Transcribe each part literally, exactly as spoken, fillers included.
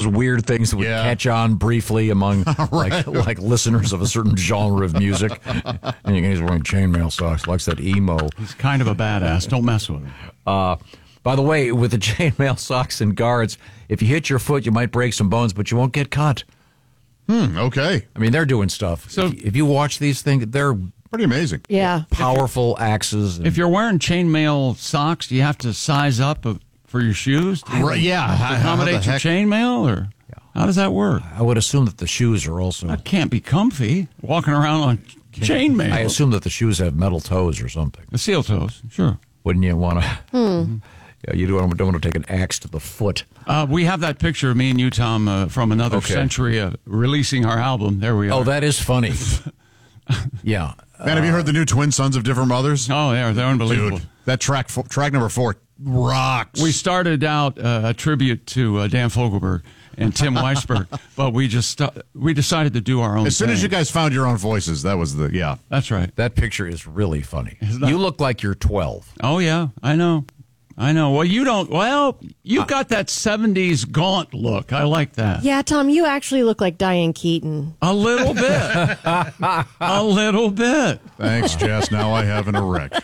those weird things that would Yeah. catch on briefly among Right. like like listeners of a certain genre of music. And you he's wearing chainmail socks, likes that emo. He's kind of a badass. Don't mess with him. Uh, by the way, with the chainmail socks and guards, if you hit your foot, you might break some bones, but you won't get cut. Hmm, okay. I mean, they're doing stuff. So- if, you- if you watch these things, they're Pretty amazing. Yeah. powerful axes. And If you're wearing chainmail socks, do you have to size up uh, for your shoes to Right, yeah. to How- how the accommodate your heck- chainmail, or how does that work? I would assume that the shoes are also. That can't be comfy walking around on chainmail. I assume that the shoes have metal toes or something. The seal toes, sure. Wouldn't you want to? Yeah, you don't, don't want to take an axe to the foot. Uh, we have that picture of me and you, Tom, uh, from Another Okay. Century, uh, releasing our album. There we are. Oh, that is funny. Yeah. Man, have you heard the new Twin Sons of Different Mothers? Oh, yeah, they're unbelievable. Dude, that track fo- track number four rocks. We started out uh, a tribute to uh, Dan Fogelberg and Tim Weisberg, but we just stu- we decided to do our own as soon thing. as you guys found your own voices, that was the yeah. That's right. That picture is really funny. that- You look like you're twelve. Oh, yeah, I know. I know. Well, you don't. Well, you got that seventies gaunt look. I like that. Yeah, Tom, you actually look like Diane Keaton. A little bit. A little bit. Thanks, Jess. Now I have an erection.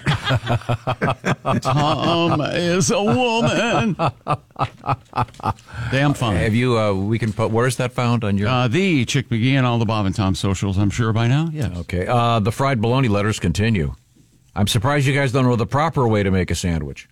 Tom is a woman. Damn funny. Have you? Uh, we can put. Where's that found on your? Uh, the Chick McGee and all the Bob and Tom socials, I'm sure by now. Yes. Okay. Uh, the fried bologna letters continue. I'm surprised you guys don't know the proper way to make a sandwich.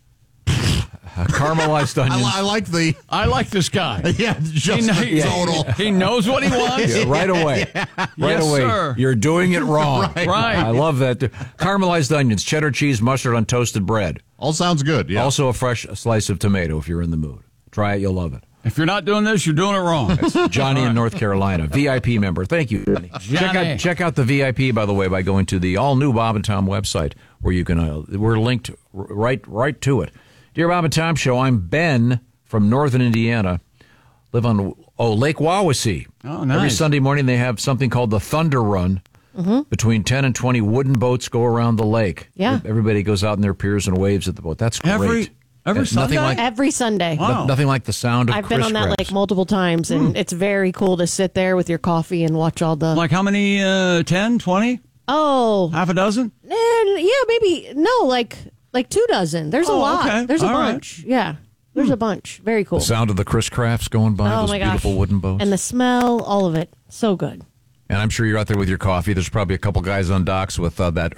Uh, caramelized I, onions. li- I like the I like this guy. yeah, just He, kn- the total. he knows what he wants. Yeah, right away. Right Yes, away. sir. You're doing it wrong. Right. Right. I love that. Caramelized onions, cheddar cheese, mustard on toasted bread. All sounds good. Yeah. Also a fresh slice of tomato if you're in the mood. Try it, you'll love it. If you're not doing this, you're doing it wrong. Johnny in North Carolina, V I P member. Thank you, Johnny. Check Johnny. out check out the V I P, by the way, by going to the all new Bob and Tom website, where you can uh, we're linked r- right right to it. Dear Bob and Tom Show, I'm Ben from Northern Indiana. Live on oh Lake Wawasee. Oh, nice. Every Sunday morning they have something called the Thunder Run. Mm-hmm. Between ten and twenty wooden boats go around the lake. Yeah. Everybody goes out in their piers and waves at the boat. That's great. Every- every Uh, nothing Sunday? like Every Sunday. Wow. nothing like the sound of I've been Chris on that Krebs. lake multiple times, and it's very cool to sit there with your coffee and watch all the. Like how many? Uh, ten, twenty? oh, Half a dozen? eh, yeah, maybe no, like like two dozen. There's a Oh, lot. okay. There's a All right. bunch. Yeah, there's a bunch. Very cool. The sound of the Chris Crafts going by, oh those my gosh, beautiful wooden boats. and the smell, all of it, so good. And I'm sure you're out there with your coffee. There's probably a couple guys on docks with uh, that,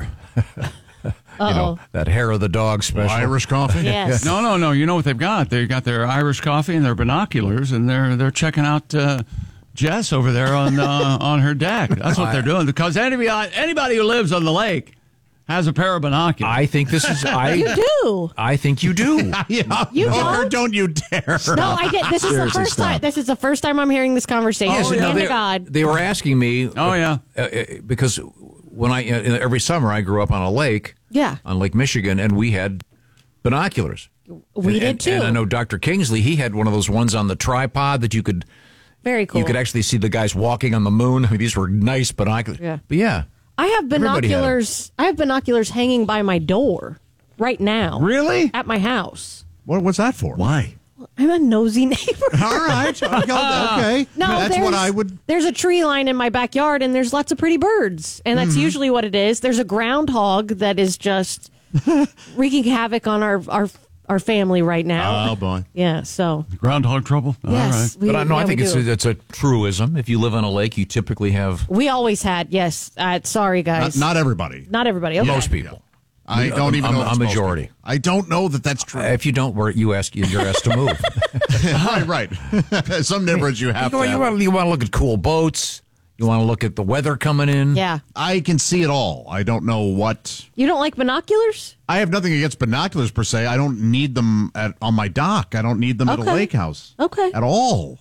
you know, that hair of the dog special. Irish coffee. Yes. No, no, no. You know what they've got? They've got their Irish coffee and their binoculars, and they're they're checking out uh, Jess over there on uh, on her deck. That's what they're doing. Because anybody anybody who lives on the lake has a pair of binoculars. I think this is I. You do. I think you do. Yeah. You or don't? don't you dare. No, I did. This is the Seriously, first stop. time. This is the first time I'm hearing this conversation. Yes, Oh, no, to they, God. they were asking me. Oh, yeah. uh, uh, because when I uh, every summer I grew up on a lake. Yeah. On Lake Michigan, and we had binoculars. We and, did and- too. And I know Doctor Kingsley. He had one of those ones on the tripod that you could Very cool. you could actually see the guys walking on the moon. I mean, these were nice binoculars. Yeah. But yeah. I have Everybody had 'em. binoculars. I have binoculars hanging by my door right now. Really? At my house. What, what's that for? Why? I'm a nosy neighbor. All right. Okay. No, That's there's, what I would. There's a tree line in my backyard, and there's lots of pretty birds, and Mm-hmm. that's usually what it is. There's a groundhog that is just wreaking havoc on our our our family right now. Oh, boy. Yeah. So Groundhog trouble? All yes, right. we, But I, no, yeah, I think we it's do. a, it's a truism. If you live on a lake, you typically have We always had. Yes. Uh, sorry, Not, guys. not everybody. Not everybody. Okay. most people. I don't even a, know. if a it's most majority. people. I don't know that that's true. If you don't, we're, you ask you're asked to move. right, right. Some neighborhoods you have you, to. you, have. want, you want to look at cool boats. You want to look at the weather coming in. Yeah. I can see it all. I don't know what. You don't like binoculars? I have nothing against binoculars per se. I don't need them at on my dock. I don't need them at a Okay. lake house. Okay. At all.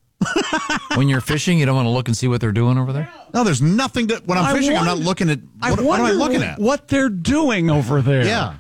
When you're fishing, you don't want to look and see what they're doing over there. No, there's nothing to. When I'm I fishing, I'm wonder- not looking at. I What, what am I wonder looking at? What they're doing over there. Yeah.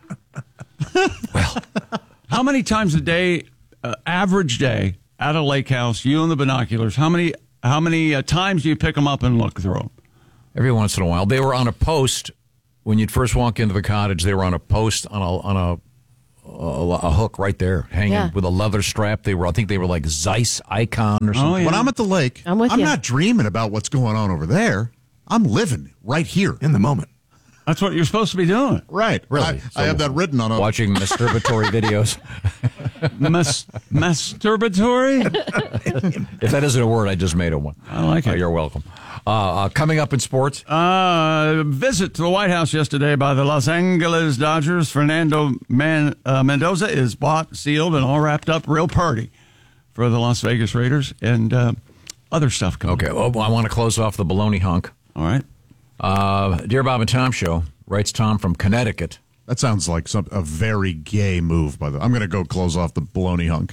How many times a day, uh, average day, at a lake house, you and the binoculars, how many how many uh, times do you pick them up and look through them? Every once in a while, they were on a post when you'd first walk into the cottage. They were on a post on a on a a, a hook right there, hanging Yeah. with a leather strap. They were, I think they were like Zeiss Icon or something. Oh, yeah. When I'm at the lake, I'm with you. not dreaming about what's going on over there. I'm living right here. In the moment. That's what you're supposed to be doing. Right. Really? I, So I have that written on a. Watching masturbatory videos. Mas- masturbatory? If that isn't a word, I just made it one. I like it. Uh, you're welcome. Uh, uh, coming up in sports. Uh, visit to the White House yesterday by the Los Angeles Dodgers. Fernando Man- uh, Mendoza is bought, sealed, and all wrapped up. Real party for the Las Vegas Raiders and uh, other stuff coming. Okay, well, I want to close off the baloney hunk. All right. Uh, Dear Bob and Tom Show, writes Tom from Connecticut. That sounds like some a very gay move. By the, I'm going to go close off the baloney hunk.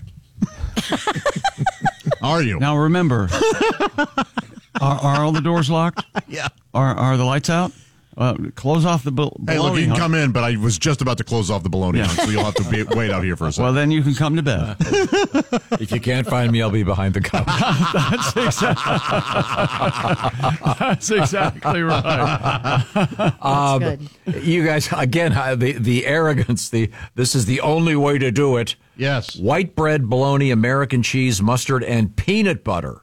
Are you? Now remember, are, are all the doors locked? Yeah. Are are the lights out? Uh, close off the bal- Hey, look, baloney you can hunk. come in, but I was just about to close off the baloney Yeah. hunk, so you'll have to be, wait out here for a second. Well, then you can come to bed. If you can't find me, I'll be behind the counter. That's exactly, that's exactly right. Um, good. You guys, again, uh, the, the arrogance, the this is the only way to do it. yes. White bread, bologna, American cheese, mustard, and peanut butter.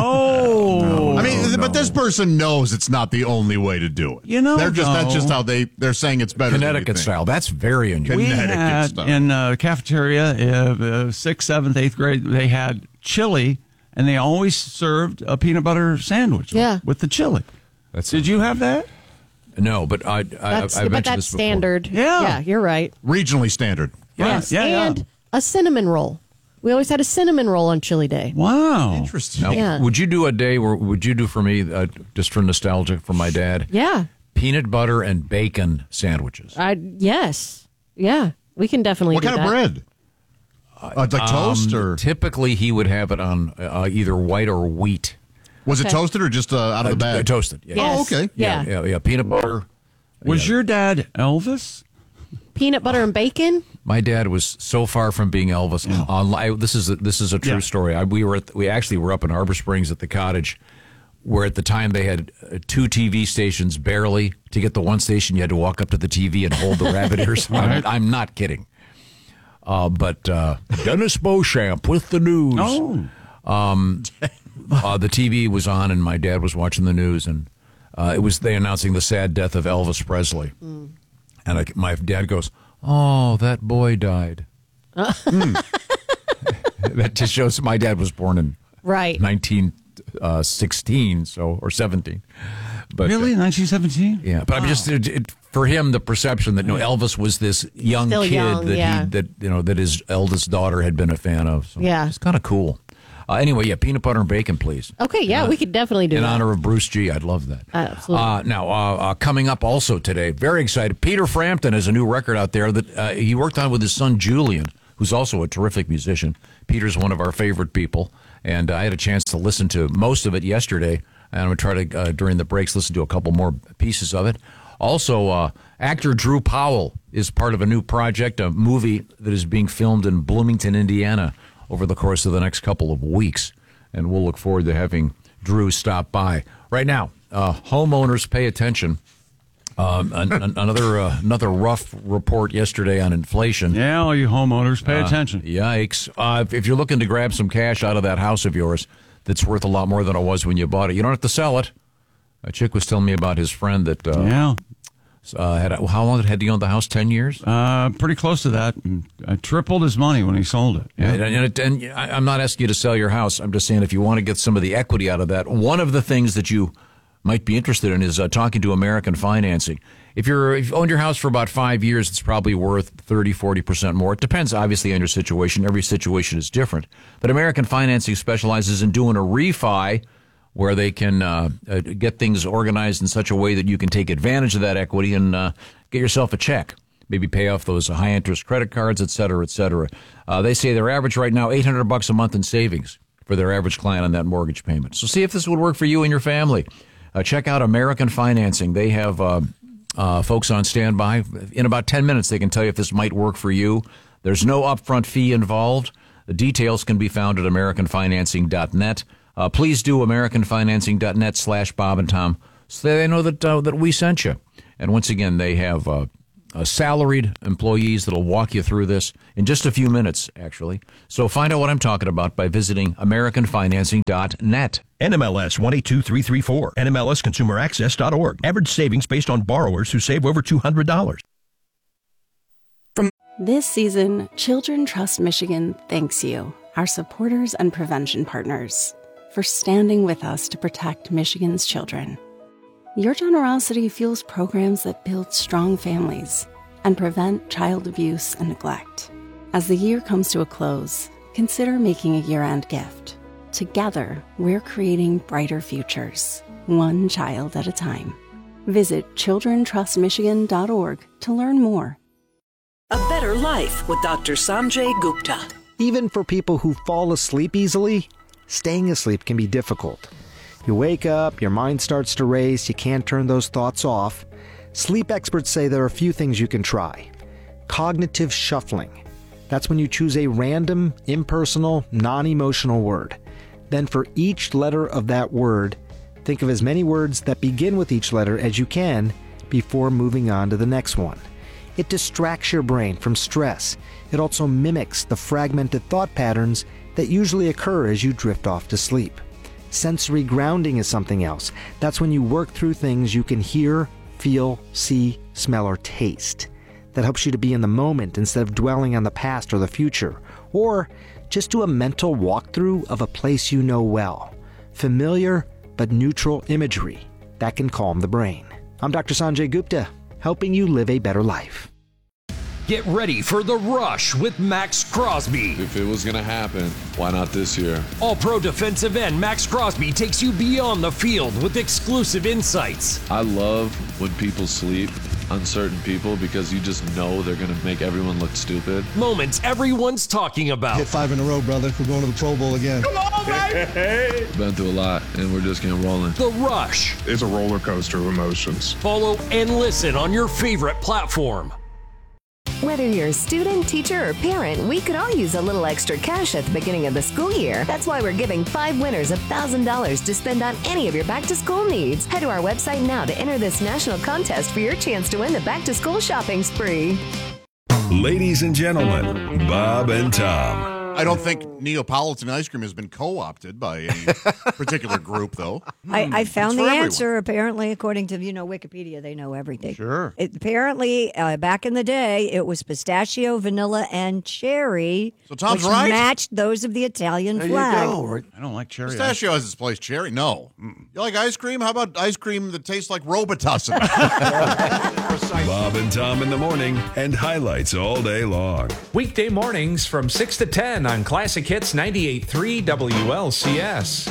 Oh. I mean, but this person knows it's not the only way to do it. You know, they're just that's though- just how they they're saying it's better. than you Connecticut think. style. That's very unusual. We Connecticut had stuff. in uh, cafeteria, uh, uh, sixth, seventh, eighth grade, they had chili, and they always served a peanut butter sandwich Yeah. with the chili. That's Did you have that? No, but I, I, That's, I but mentioned that's this before. standard. Yeah. Yeah, you're right. Regionally standard. Yes. yeah, yeah. and a cinnamon roll. We always had a cinnamon roll on chili day. Wow. Interesting. Now, Yeah. would you do a day where would you do for me uh, just for nostalgia for my dad? Yeah. Peanut butter and bacon sandwiches. I yes. Yeah. We can definitely What do kind of that. bread? Uh, like toast, or Typically, he would have it on uh, either white or wheat. was it Okay. toasted or just uh, out of the Uh, bag? toasted. Yeah. Yes. Oh, okay. Yeah, Yeah. yeah, yeah. Peanut butter. Was your dad Elvis? Peanut butter and bacon? My dad was so far from being Elvis. On, I, this is a, this is a true Yeah. story. I, we were at, we actually were up in Harbor Springs at the cottage, where at the time they had uh, two T V stations. Barely to get the one station, you had to walk up to the T V and hold the rabbit ears. I'm, I'm not kidding. Uh, but uh, Dennis Beauchamp with the news. Oh. Uh, the T V was on, and my dad was watching the news, and uh, it was they announcing the sad death of Elvis Presley. And I, my dad goes, "Oh, that boy died." Hmm. That just shows my dad was born in Right. nineteen sixteen, so or seventeen. But Really? nineteen seventeen? yeah, but I'm just it, it, for him the perception that you know, Elvis was this young Still kid young, that yeah. he that you know that his eldest daughter had been a fan of. So Yeah. it's kind of cool. Uh, anyway, yeah, peanut butter and bacon, please. Okay, yeah, we could definitely do In that. honor of Bruce G, I'd love that. Absolutely. Uh, now, uh, uh, coming up also today, very excited. Peter Frampton has a new record out there that uh, he worked on with his son Julian, who's also a terrific musician. Peter's one of our favorite people, and I had a chance to listen to most of it yesterday. And I'm going to try to, uh, during the breaks, listen to a couple more pieces of it. Also, uh, actor Drew Powell is part of a new project, a movie that is being filmed in Bloomington, Indiana, over the course of the next couple of weeks. And we'll look forward to having Drew stop by. Right now, uh, homeowners, pay attention. Um, an, an, another uh, another rough report yesterday on inflation. Yeah, all you homeowners, pay attention. Yikes. Uh, if, if you're looking to grab some cash out of that house of yours that's worth a lot more than it was when you bought it, you don't have to sell it. A chick was telling me about his friend that uh, Yeah. uh, had how long had he owned the house? Ten years. Uh, pretty close to that. And I tripled his money when he sold it. And, and, it, and I- I'm not asking you to sell your house. I'm just saying if you want to get some of the equity out of that, one of the things that you might be interested in is uh, talking to American Financing. If you're if you owned your house for about five years, it's probably worth thirty, forty percent more. It depends, obviously, on your situation. Every situation is different. But American Financing specializes in doing a refi where they can uh, uh, get things organized in such a way that you can take advantage of that equity and uh, get yourself a check. Maybe pay off those high-interest credit cards, et cetera, et cetera. Uh, they say their average right now, eight hundred bucks a month in savings for their average client on that mortgage payment. So see if this would work for you and your family. Uh, check out American Financing. They have uh, uh, folks on standby. In about ten minutes, they can tell you if this might work for you. There's no upfront fee involved. The details can be found at american financing dot net. Uh, please do american financing dot net slash Bob and Tom so they know that uh, that we sent you. And once again, they have uh, uh, salaried employees that'll walk you through this in just a few minutes, actually. So find out what I'm talking about by visiting American Financing dot net. N M L S one eight two three three four, N M L S consumer access dot org. Average savings based on borrowers who save over two hundred dollars. This season, Children Trust Michigan thanks you, our supporters and prevention partners, for standing with us to protect Michigan's children. Your generosity fuels programs that build strong families and prevent child abuse and neglect. As the year comes to a close, consider making a year-end gift. Together, we're creating brighter futures, one child at a time. Visit children trust michigan dot org to learn more. A better life with Doctor Sanjay Gupta. Even for people who fall asleep easily, staying asleep can be difficult. You wake up, your mind starts to race, you can't turn those thoughts off. Sleep experts say there are a few things you can try. Cognitive shuffling. That's when you choose a random, impersonal, non-emotional word. Then for each letter of that word, think of as many words that begin with each letter as you can before moving on to the next one. It distracts your brain from stress. It also mimics the fragmented thought patterns that usually occur as you drift off to sleep. Sensory grounding is something else. That's when you work through things you can hear, feel, see, smell, or taste. That helps you to be in the moment instead of dwelling on the past or the future. Or just do a mental walkthrough of a place you know well. Familiar but neutral imagery. That can calm the brain. I'm Doctor Sanjay Gupta, helping you live a better life. Get ready for The Rush with Max Crosby. If it was going to happen, why not this year? All-pro defensive end Max Crosby takes you beyond the field with exclusive insights. I love when people sleep, uncertain people, because you just know they're going to make everyone look stupid. Moments everyone's talking about. Hit five in a row, brother. We're going to the Pro Bowl again. Come on, baby! Been through a lot, and we're just getting rolling. The Rush. It's a roller coaster of emotions. Follow and listen on your favorite platform. Whether you're a student, teacher, or parent, we could all use a little extra cash at the beginning of the school year. That's why we're giving five winners one thousand dollars to spend on any of your back-to-school needs. Head to our website now to enter this national contest for your chance to win the back-to-school shopping spree. Ladies and gentlemen, Bob and Tom. I don't think Neapolitan ice cream has been co-opted by any particular group, though. I, I found the everyone. answer, apparently, according to, you know, Wikipedia. They know everything. Sure. It, apparently, uh, back in the day, it was pistachio, vanilla, and cherry. So Tom's which right. matched those of the Italian There flag. you go. I don't like cherry. Pistachio has its place. Cherry, no. You like ice cream? How about ice cream that tastes like Robitussin? Bob and Tom in the morning and highlights all day long. Weekday mornings from six to ten on Classic Hits ninety-eight point three W L C S.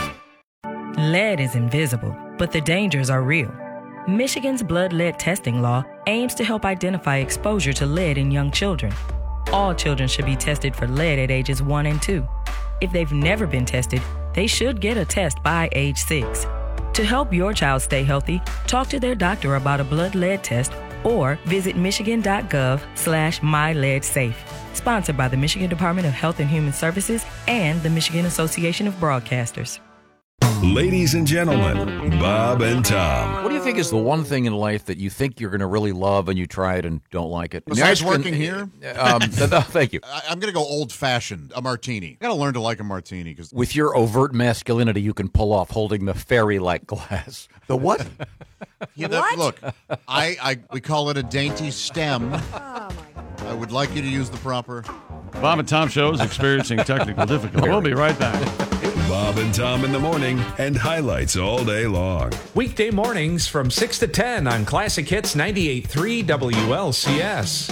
Lead is invisible, but the dangers are real. Michigan's blood lead testing law aims to help identify exposure to lead in young children. All children should be tested for lead at ages one and two. If they've never been tested, they should get a test by age six. To help your child stay healthy, talk to their doctor about a blood lead test or visit michigan.gov slash myleadsafe. Sponsored by the Michigan Department of Health and Human Services and the Michigan Association of Broadcasters. Ladies and gentlemen, Bob and Tom. What do you think is the one thing in life that you think you're going to really love and you try it and don't like it? Besides And working here? Um, no, thank you. I, I'm going to go old-fashioned, a martini. I got to learn to like a martini. Cause With your overt masculinity, you can pull off holding the fairy-like glass. The what? Yeah, that, look, I, I we call it a dainty stem. Oh, my God. I would like you to use the proper... Bob and Tom Show is experiencing technical difficulty. We'll be right back. Bob and Tom in the morning and highlights all day long. Weekday mornings from six to ten on Classic Hits ninety-eight point three W L C S.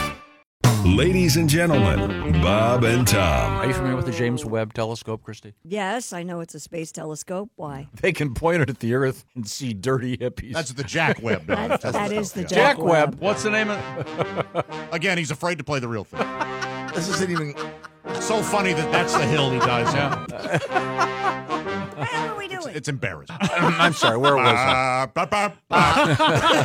Ladies and gentlemen, Bob and Tom. Are you familiar with the James Webb Telescope, Christy? Yes, I know it's a space telescope. Why? They can point it at the Earth and see dirty hippies. That's the Jack Webb. That, that is the Yeah. Jack, Jack Webb. Webb. What's the name of Again, he's afraid to play the real thing. This isn't even... It's so funny that that's the hill he dies on. What the hell are we doing? It's embarrassing. I'm sorry, where was I? Uh, ba, ba, ba.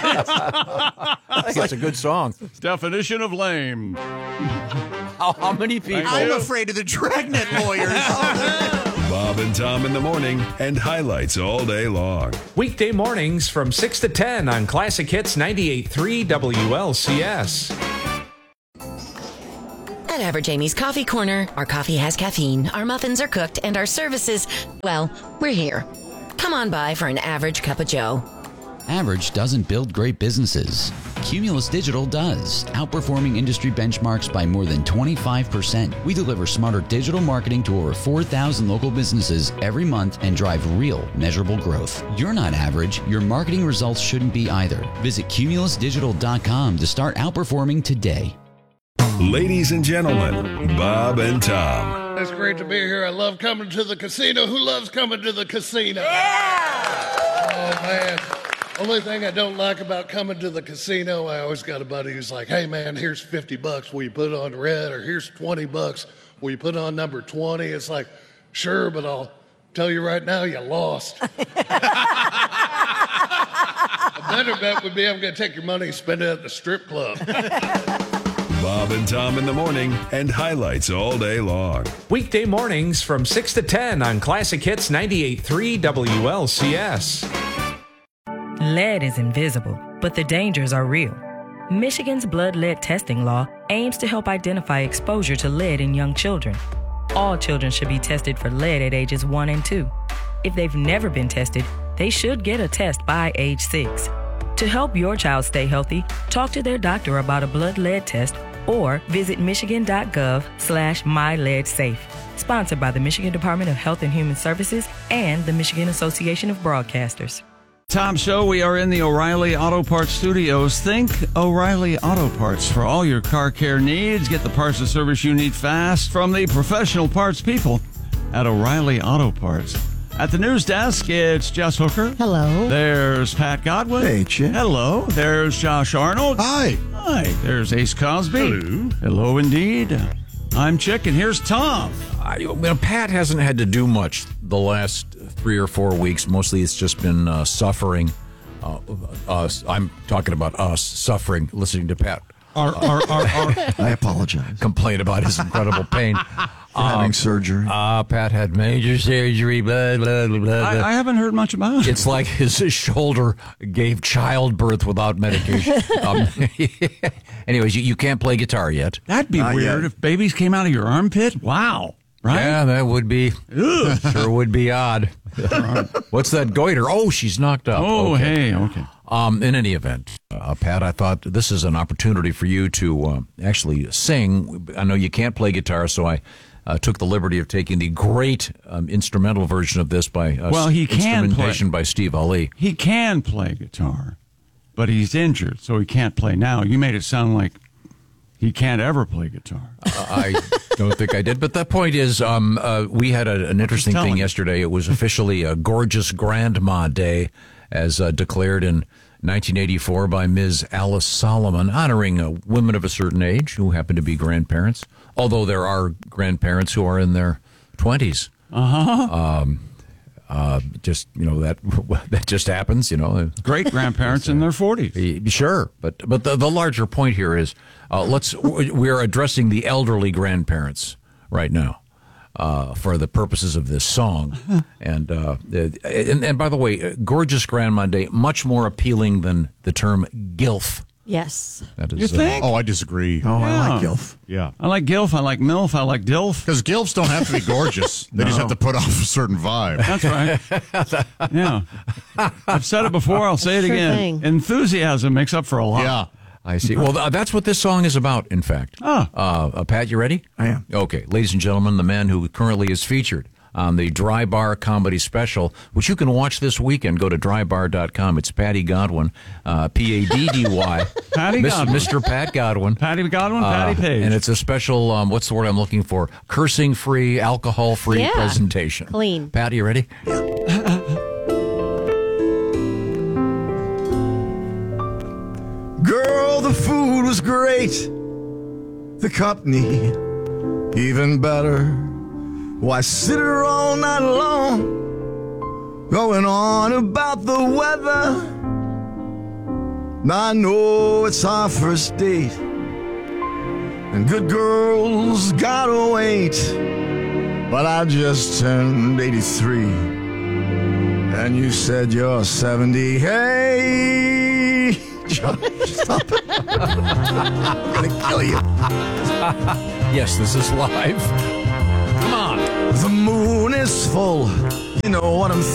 I think it's a good song. definition of lame? How, how many people? I'm afraid of the dragnet lawyers. Bob Bob and Tom in the morning and highlights all day long. Weekday mornings from six to ten on Classic Hits ninety-eight point three W L C S. At Average Amy's Coffee Corner, our coffee has caffeine, our muffins are cooked, and our services, well, we're here. Come on by for an average cup of joe. Average doesn't build great businesses. Cumulus Digital does, outperforming industry benchmarks by more than twenty-five percent. We deliver smarter digital marketing to over four thousand local businesses every month and drive real, measurable growth. You're not average. Your marketing results shouldn't be either. Visit cumulus digital dot com to start outperforming today. Ladies and gentlemen, Bob and Tom. It's great to be here. I love coming to the casino. Who loves coming to the casino? Yeah! Oh, man. Only thing I don't like about coming to the casino, I always got a buddy who's like, hey, man, here's fifty bucks. Will you put on red? Or here's twenty bucks. Will you put on number twenty? It's like, sure, but I'll tell you right now, you lost. A better bet would be I'm going to take your money and spend it at the strip club. Bob and Tom in the morning and highlights all day long. Weekday mornings from six to ten on Classic Hits ninety-eight point three W L C S. Lead is invisible, but the dangers are real. Michigan's blood lead testing law aims to help identify exposure to lead in young children. All children should be tested for lead at ages one and two. If they've never been tested, they should get a test by age six. To help your child stay healthy, talk to their doctor about a blood lead test or visit michigan.gov slash myleadsafe. Sponsored by the Michigan Department of Health and Human Services and the Michigan Association of Broadcasters. Tom Show, we are in the O'Reilly Auto Parts Studios. Think O'Reilly Auto Parts for all your car care needs. Get the parts and service you need fast from the professional parts people at O'Reilly Auto Parts. At the news desk, it's Jess Hooker. Hello. There's Pat Godwin. Hey, Chip. Hello. There's Josh Arnold. Hi. Hi. There's Ace Cosby. Hello. Hello, indeed. I'm Chick, and here's Tom. I, you know, Pat hasn't had to do much the last three or four weeks. Mostly it's just been uh, suffering. Uh, us. I'm talking about us suffering, listening to Pat. Our, our, our, our. I apologize. Complain about his incredible pain. Having um, surgery. Uh, Pat had major surgery, blah, blah, blah, blah. I, I haven't heard much about it. It's like his, his shoulder gave childbirth without medication. um, anyways, you, you can't play guitar yet. That'd be Not weird yet. if babies came out of your armpit. Wow. Right? Yeah, that would be, sure would be odd. What's that goiter? Oh, she's knocked up. Oh, okay. hey, okay. Um, in any event, uh, Pat, I thought this is an opportunity for you to uh, actually sing. I know you can't play guitar, so I uh, took the liberty of taking the great um, instrumental version of this by uh, well, he can instrumentation play. by Steve Ali. He can play guitar, but he's injured, so he can't play now. You made it sound like he can't ever play guitar. Uh, I don't think I did, but the point is, um, uh, we had a, an interesting thing yesterday. It was officially a Gorgeous Grandma Day, as uh, declared in nineteen eighty-four by Miz Alice Solomon, honoring uh, women of a certain age who happen to be grandparents, although there are grandparents who are in their twenties. Uh-huh. Um, uh, just, you know, that that just happens, you know. Great-grandparents in their forties. Sure, but but the, the larger point here is, uh, let's we're addressing the elderly grandparents right now. Uh, for the purposes of this song. And, uh, and and by the way, Gorgeous Grandma Day, much more appealing than the term GILF. Yes. That is, You think? Uh, oh, I disagree. Oh, Yeah. I like GILF. Yeah. I like GILF, I like MILF, I like DILF. Because GILFs don't have to be gorgeous. They just No. have to put off a certain vibe. That's right. Yeah. I've said it before, I'll say it Sure again. thing. Enthusiasm makes up for a lot. Yeah. I see. Well, th- that's what this song is about, in fact. Oh. Uh, uh, Pat, you ready? I am. Okay. Ladies and gentlemen, the man who currently is featured on the Dry Bar Comedy Special, which you can watch this weekend. Go to dry bar dot com. It's Patty Godwin, uh, P A D D Y. Patty Mister Godwin. Mister Pat Godwin. Patty Godwin, Patty Uh, Page. And it's a special, um, what's the word I'm looking for? Cursing-free, alcohol-free Yeah. presentation. Clean. Pat, you ready? Girl, the food was great. The company, even better. Why sit her all night long, going on about the weather? I know it's our first date, and good girls gotta wait. but I just turned eighty-three. And you said you're seventy. Hey, John, stop it. I'm going to kill you. Yes, this is live. Come on. The moon is full. You know what I'm